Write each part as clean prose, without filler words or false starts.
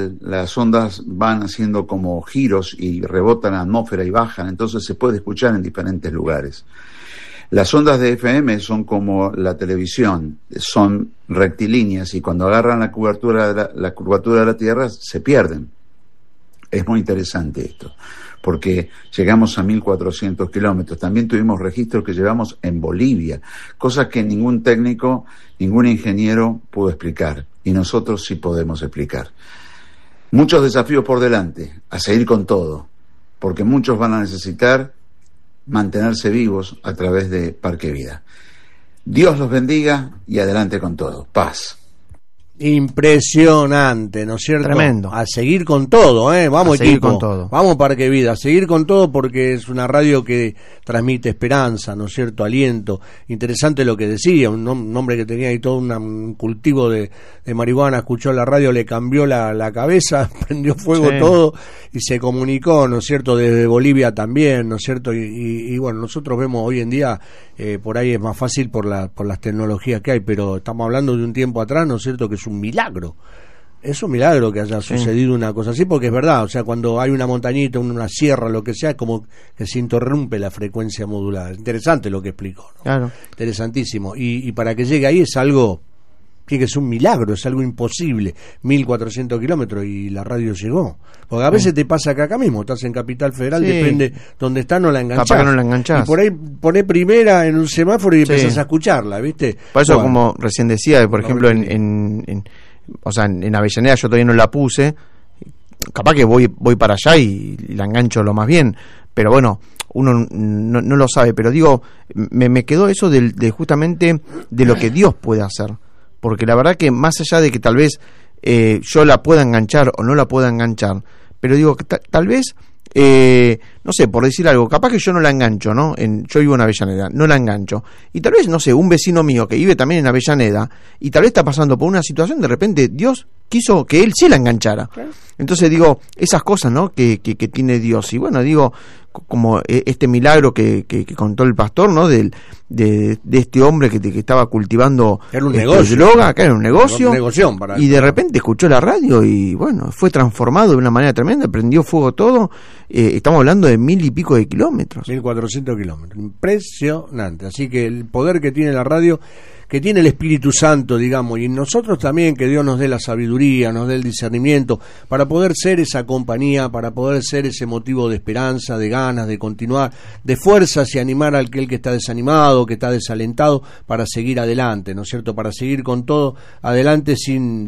las ondas van haciendo como giros y rebotan en la atmósfera y bajan, entonces se puede escuchar en diferentes lugares. Las ondas de FM son como la televisión, son rectilíneas y cuando agarran la curvatura de la Tierra se pierden. Es muy interesante esto, porque llegamos a 1.400 kilómetros. También tuvimos registros que llevamos en Bolivia, cosas que ningún técnico, ningún ingeniero pudo explicar, y nosotros sí podemos explicar. Muchos desafíos por delante, a seguir con todo, porque muchos van a necesitar mantenerse vivos a través de Parque Vida. Dios los bendiga y adelante con todo. Paz. Impresionante, ¿no es cierto? Tremendo. A seguir con todo, vamos, a seguir equipo, con todo. Vamos Parque Vida, a seguir con todo, porque es una radio que transmite esperanza, ¿no es cierto? Aliento. Interesante lo que decía, un hombre que tenía ahí todo un cultivo de marihuana, escuchó la radio, le cambió la cabeza, prendió fuego todo y se comunicó, ¿no es cierto? Desde Bolivia también, ¿no es cierto? Y bueno, nosotros vemos hoy en día, por ahí es más fácil por las tecnologías que hay, pero estamos hablando de un tiempo atrás, ¿no es cierto? Que es un milagro. Es un milagro que haya sucedido una cosa así, porque es verdad, o sea, cuando hay una montañita, una sierra, lo que sea, es como que se interrumpe la frecuencia modulada. Interesante lo que explicó, ¿no? Claro. Interesantísimo. Y para que llegue ahí es algo, tiene que ser un milagro, es algo imposible. 1.400 kilómetros y la radio llegó. Porque a veces te pasa que acá mismo, estás en Capital Federal, depende donde está, no la enganchás. Capaz que no la enganchás. Y por ahí ponés primera en un semáforo y empezás a escucharla, ¿viste? Por eso, como recién decía, por ejemplo, en Avellaneda yo todavía no la puse, capaz que voy para allá y la engancho lo más bien, pero bueno, uno no lo sabe, pero digo, me quedó eso de justamente de lo que Dios puede hacer, porque la verdad que más allá de que tal vez yo la pueda enganchar o no la pueda enganchar, pero digo que tal vez no sé, por decir algo, capaz que yo no la engancho, ¿no? Yo vivo en Avellaneda, no la engancho, y tal vez, no sé, un vecino mío que vive también en Avellaneda y tal vez está pasando por una situación, de repente Dios quiso que él sí la enganchara. Entonces digo, esas cosas, ¿no? que tiene Dios, y bueno, digo, como este milagro que contó el pastor, ¿no? De este hombre que estaba cultivando droga, acá era un negocio, y de repente escuchó la radio y bueno, fue transformado de una manera tremenda, prendió fuego todo. Estamos hablando de 1.000 y pico de kilómetros. 1.400 kilómetros, impresionante. Así que el poder que tiene la radio, que tiene el Espíritu Santo, digamos, y nosotros también, que Dios nos dé la sabiduría, nos dé el discernimiento, para poder ser esa compañía, para poder ser ese motivo de esperanza, de ganas, de continuar, de fuerzas y animar a aquel que está desanimado, que está desalentado, para seguir adelante, ¿no es cierto? Para seguir con todo adelante sin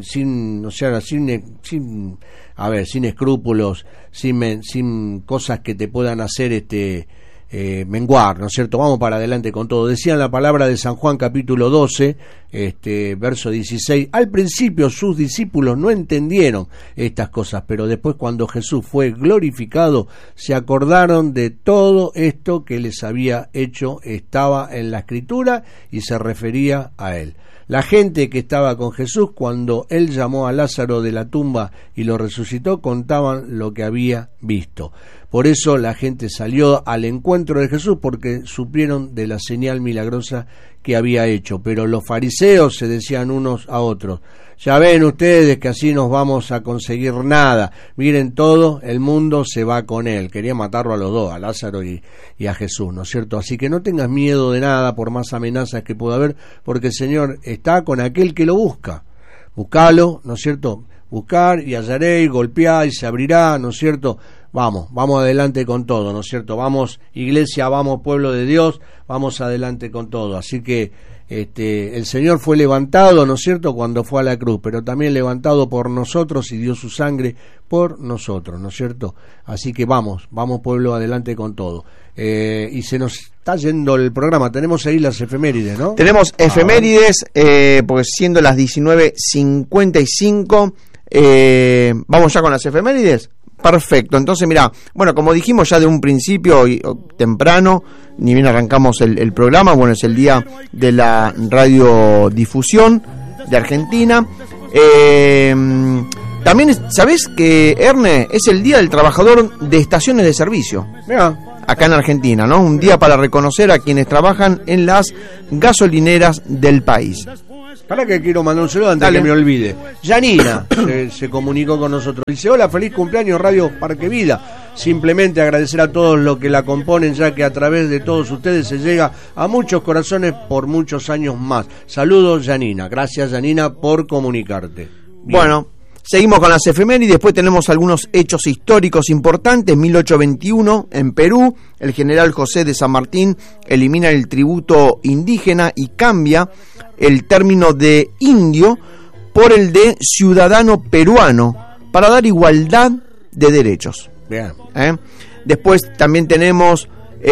escrúpulos, sin cosas que te puedan hacer menguar, ¿no es cierto? Vamos para adelante con todo. Decían la palabra de San Juan capítulo 12, verso 16, al principio sus discípulos no entendieron estas cosas, pero después, cuando Jesús fue glorificado, se acordaron de todo esto que les había hecho, estaba en la Escritura y se refería a él. La gente que estaba con Jesús cuando él llamó a Lázaro de la tumba y lo resucitó, contaban lo que había visto. Por eso la gente salió al encuentro de Jesús, porque supieron de la señal milagrosa que había hecho. Pero los fariseos se decían unos a otros: ya ven ustedes que así no vamos a conseguir nada. Miren, todo el mundo se va con él. Quería matarlo a los dos, a Lázaro y a Jesús, ¿no es cierto? Así que no tengas miedo de nada, por más amenazas que pueda haber, porque el Señor está con aquel que lo busca. Buscalo, ¿no es cierto? Buscar y hallaréis, golpear y se abrirá, ¿no es cierto? Vamos adelante con todo, ¿no es cierto? Vamos, iglesia, vamos, pueblo de Dios, vamos adelante con todo. Así que el Señor fue levantado, ¿no es cierto?, cuando fue a la cruz, pero también levantado por nosotros y dio su sangre por nosotros, ¿no es cierto? Así que vamos, pueblo, adelante con todo. Y se nos está yendo el programa. Tenemos ahí las efemérides, ¿no? Tenemos efemérides, porque siendo las 19:55, vamos ya con las efemérides. Perfecto, entonces mira, bueno, como dijimos ya de un principio temprano, ni bien arrancamos el programa, bueno, es el día de la radiodifusión de Argentina. También, ¿sabés que, Erne, es el día del trabajador de estaciones de servicio? Mira, acá en Argentina, ¿no? Un día para reconocer a quienes trabajan en las gasolineras del país. Para que quiero mandar un saludo antes Dale. que me olvide. Yanina se comunicó con nosotros. Dice, hola, feliz cumpleaños Radio Parque Vida. Simplemente agradecer a todos los que la componen, ya que a través de todos ustedes se llega a muchos corazones por muchos años más. Saludos, Yanina. Gracias, Yanina, por comunicarte. Bien. Bueno, seguimos con las efemérides. Después tenemos algunos hechos históricos importantes. 1821, en Perú, el general José de San Martín elimina el tributo indígena y cambia el término de indio por el de ciudadano peruano para dar igualdad de derechos. Bien. Después también tenemos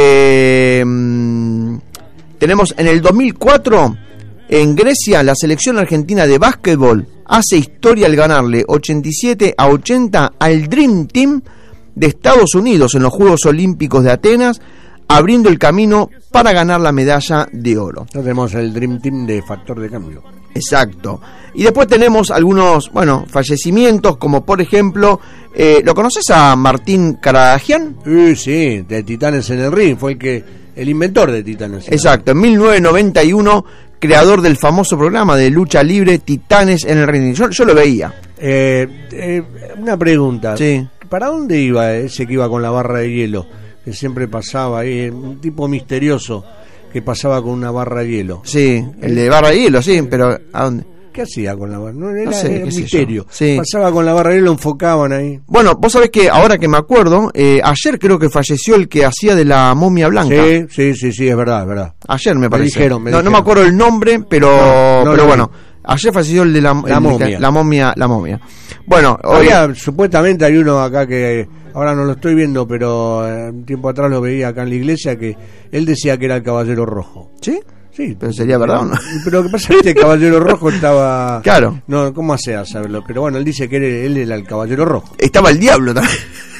en el 2004 en Grecia la selección argentina de básquetbol hace historia al ganarle 87-80 al Dream Team de Estados Unidos en los Juegos Olímpicos de Atenas, abriendo el camino para ganar la medalla de oro. Tenemos el Dream Team de Factor de Cambio. Exacto. Y después tenemos algunos, fallecimientos, como por ejemplo, ¿lo conoces a Martín Karagian? Sí, de Titanes en el Ring, fue el inventor de Titanes. Exacto, en 1991, creador del famoso programa de lucha libre Titanes en el Ring. Yo lo veía. Una pregunta. Sí. ¿Para dónde iba ese que iba con la barra de hielo? Que siempre pasaba ahí, un tipo misterioso que pasaba con una barra de hielo. Sí, el de barra de hielo, sí, pero ¿a dónde? ¿Qué hacía con la barra? No, era sé, un qué sé misterio. yo. Sí. Pasaba con la barra de hielo, lo enfocaban ahí. Bueno, vos sabés que ahora que me acuerdo, ayer creo que falleció el que hacía de la momia blanca. Sí, es verdad. Ayer me parece. Dijeron. No me acuerdo el nombre, pero bueno. Ayer falleció el de la momia. La momia. Bueno, hoy supuestamente hay uno acá que ahora no lo estoy viendo, pero un tiempo atrás lo veía acá en la iglesia, que él decía que era el Caballero Rojo. ¿Sí? Sí. Pero sería verdad o no. Pero lo que pasa es que el Caballero Rojo estaba... Claro. No, ¿cómo hace a saberlo? Pero bueno, él dice que él era el Caballero Rojo. Estaba el diablo también.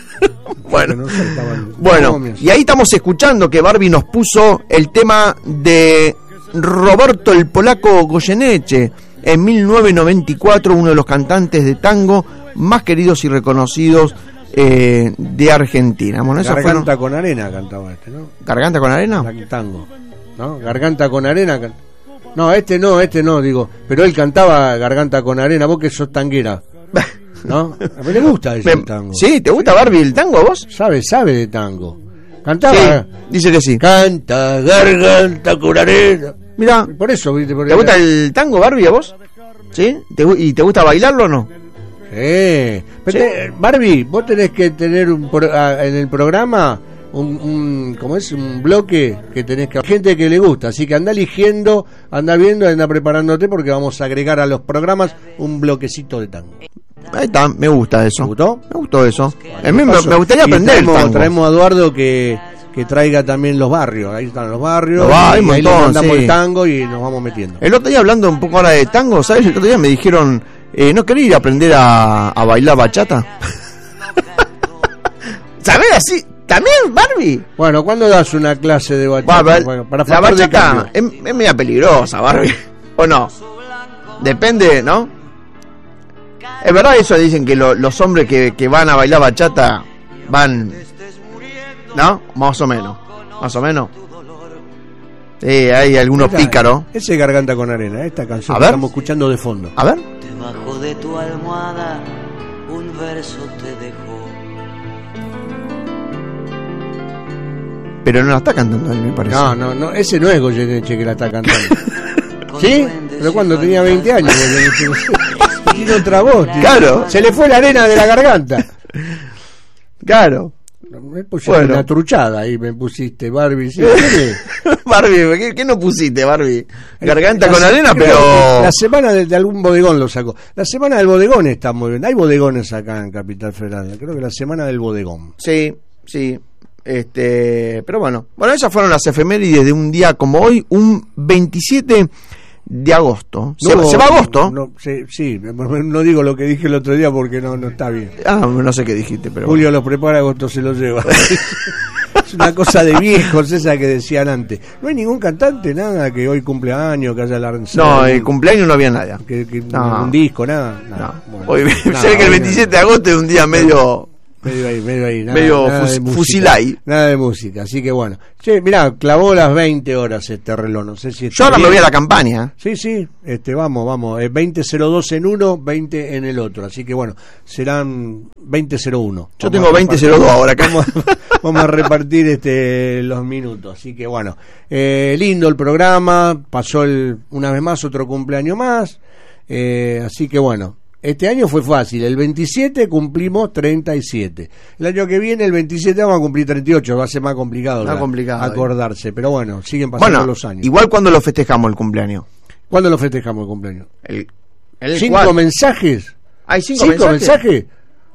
Bueno, y ahí estamos escuchando que Barbie nos puso el tema de Roberto el Polaco Goyeneche. En 1994, uno de los cantantes de tango más queridos y reconocidos de Argentina. Bueno, Garganta con arena cantaba ¿no? ¿Garganta con arena? Tango, ¿no? Garganta con arena. No, este no, digo. Pero él cantaba Garganta con arena, vos que sos tanguera. ¿No? A mí le gusta ese tango. ¿Sí? ¿Te gusta Barbie el tango a vos? Sabe de tango. Cantaba. Sí, dice que sí. Canta Garganta con arena. Mira, por eso, ¿viste? ¿Te gusta el tango, Barbie, a vos? ¿Sí? ¿Y te gusta bailarlo o no? Sí. Barbie, vos tenés que tener en el programa un bloque que tenés que... gente que le gusta, así que anda eligiendo, anda viendo, anda preparándote, porque vamos a agregar a los programas un bloquecito de tango. Ahí está, me gusta eso. ¿Te gustó? Me gustó eso. Bueno, a mí me gustaría aprender el tango. Traemos a Eduardo que traiga también los barrios. Ahí están los barrios. Hay un montón, ahí le mandamos el sí. tango y nos vamos metiendo. El otro día, hablando un poco ahora de tango, ¿sabes? El otro día me dijeron, ¿no querés ir a aprender a bailar bachata? ¿Sabés así? ¿También, Barbie? Bueno, ¿cuándo das una clase de bachata? Para la bachata es media peligrosa, Barbie. ¿O no? Depende, ¿no? Es verdad eso, dicen que los hombres que van a bailar bachata van... ¿No? Más o menos. Sí, hay algunos pícaros. Ese Garganta con arena, esta canción que estamos escuchando de fondo. A ver. Debajo de tu almohada un verso te dejó. Pero no la está cantando él, me parece. No, ese no es Goyeneche que la está cantando. ¿Sí? Pero cuando tenía 20 años tiene otra voz. Claro. Se le fue la arena de la garganta. Claro. Me pusiste una truchada ahí, me pusiste, Barbie. ¿Sí? Barbie, ¿qué no pusiste, Barbie? Garganta con arena, pero... La semana de algún bodegón lo sacó. La semana del bodegón está muy bien. Hay bodegones acá en Capital Federal. Creo que la semana del bodegón. Sí. Pero bueno, esas fueron las efemérides de un día como hoy, un 27 de agosto. ¿Se va agosto? Sí, no digo lo que dije el otro día porque no está bien. No sé qué dijiste, pero... Julio lo prepara, agosto se lo lleva. Es una cosa de viejos esa que decían antes. No hay ningún cantante, nada, que hoy cumpleaños, que haya lanzado... No, el cumpleaños no había nada. Un disco, nada. Bueno, hoy sé que el 27 de agosto es un día medio medio fusilay. Nada de música, así que bueno. Che, mirá, clavó las 20 horas este reloj, no sé si yo ahora me voy a la campaña. Sí, vamos, 20:02 en uno, 20 en el otro, así que bueno, serán 20:01. Yo tengo 20:02 ahora acá. Vamos a repartir los minutos, así que bueno, lindo el programa, pasó una vez más otro cumpleaños más, así que bueno, este año fue fácil, el 27 cumplimos 37, el año que viene el 27 vamos a cumplir 38, va a ser más complicado, acordarse, pero bueno, siguen pasando los años. Igual, ¿cuándo lo festejamos el cumpleaños? ¿Cuándo lo festejamos el cumpleaños? El 5 mensajes. ¿Hay 5 mensajes?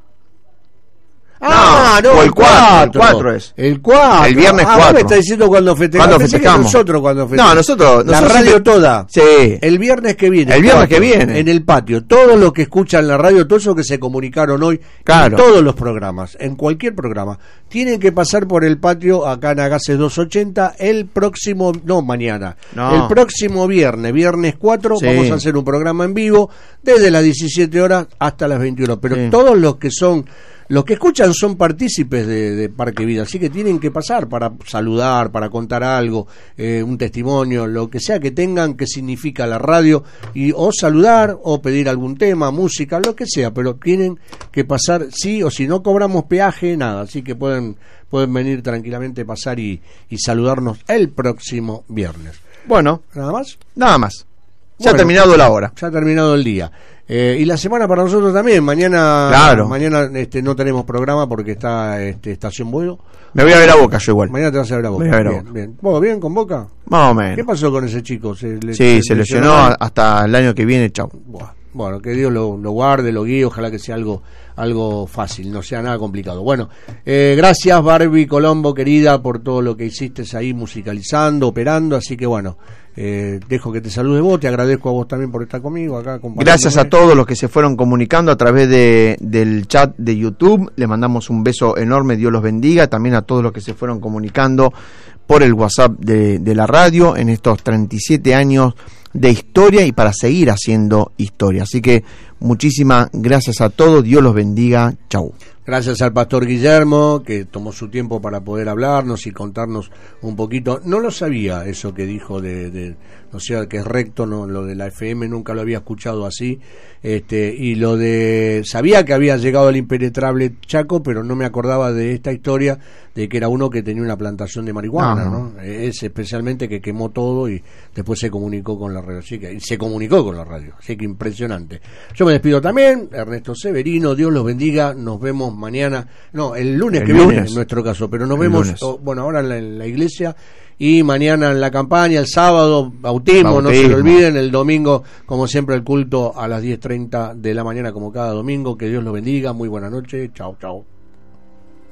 No, el 4 es. El 4. El viernes 4. Me está diciendo cuando festejamos. Nosotros cuando festejamos. No, nosotros la radio toda. Sí. El viernes que viene. El viernes que viene. En el patio. Todos los que escuchan la radio, todos los que se comunicaron hoy, claro, en todos los programas, en cualquier programa, tienen que pasar por el patio acá en Agaces 280 el próximo, el próximo viernes 4, sí, vamos a hacer un programa en vivo desde las 17 horas hasta las 21. Pero sí, todos los que escuchan son partícipes de Parque Vida, así que tienen que pasar para saludar, para contar algo, un testimonio, lo que sea que tengan, que significa la radio, o saludar, o pedir algún tema, música, lo que sea, pero tienen que pasar, sí, o si no cobramos peaje, nada, así que pueden venir tranquilamente, pasar y saludarnos el próximo viernes. Bueno, ¿nada más? Nada más. Ya ha terminado la hora. Ya ha terminado el día. Y la semana para nosotros también. Mañana no tenemos programa porque está Estación Vuelo. Me voy a ver a Boca yo igual. Mañana te vas a ver a Boca. Bien. ¿Vos bien con Boca? Más o menos. ¿Qué pasó con ese chico? Se lesionó hasta el año que viene, chau. Bueno, que Dios lo guarde, lo guíe, ojalá que sea algo fácil, no sea nada complicado. Bueno, gracias Barbie Colombo, querida, por todo lo que hiciste ahí musicalizando, operando, así que bueno, dejo que te salude vos, te agradezco a vos también por estar conmigo acá. Gracias a todos los que se fueron comunicando a través del chat de YouTube, le mandamos un beso enorme, Dios los bendiga, también a todos los que se fueron comunicando por el WhatsApp de la radio en estos 37 años de historia y para seguir haciendo historia. Así que muchísimas gracias a todos, Dios los bendiga, chau. Gracias al pastor Guillermo, que tomó su tiempo para poder hablarnos y contarnos un poquito. No lo sabía eso que dijo no sé, que es recto, no, lo de la FM nunca lo había escuchado así, y sabía que había llegado al impenetrable Chaco, pero no me acordaba de esta historia de que era uno que tenía una plantación de marihuana, ¿no? Es especialmente que quemó todo y después se comunicó con la radio, así que impresionante. Yo me despido también, Ernesto Severino, Dios los bendiga, nos vemos mañana, el lunes que viene en nuestro caso, pero nos vemos, ahora en la iglesia, y mañana en la campaña, el sábado, bautismo, no se lo olviden, el domingo, como siempre, el culto a las 10:30 de la mañana, como cada domingo. Que Dios los bendiga, muy buena noche, chao.